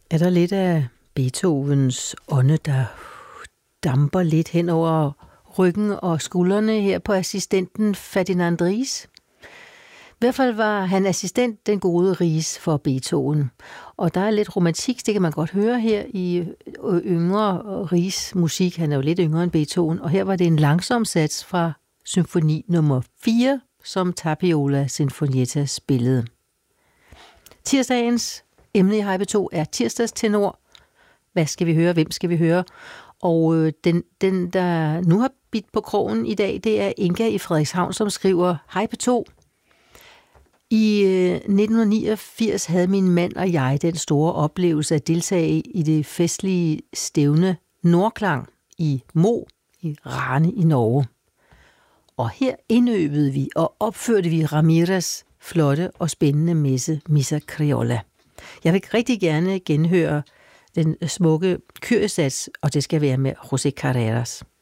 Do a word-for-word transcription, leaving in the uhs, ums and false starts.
Er der lidt af Beethovens ånde, der damper lidt hen over ryggen og skuldrene her på assistenten Ferdinand Ries? I hvert fald var han assistent den gode Ries for Beethoven. Og der er lidt romantik, det kan man godt høre her i yngre Ries musik. Han er jo lidt yngre end Beethoven. Og her var det en langsom sats fra symfoni nummer fire, som Tapiola Sinfonietta spillede. Tirsdagens emne i Hej P to er tirsdagstenor. Hvad skal vi høre? Hvem skal vi høre? Og den, den, der nu har bidt på krogen i dag, det er Inga i Frederikshavn, som skriver: Hej P to. I nitten niogfirs havde min mand og jeg den store oplevelse at deltage i det festlige stævne Nordklang i Mo i Rane i Norge. Og her indøvede vi og opførte vi Ramirez flotte og spændende messe Missa Criolla. Jeg vil rigtig gerne genhøre den smukke kyriesats, og det skal være med José Carreras.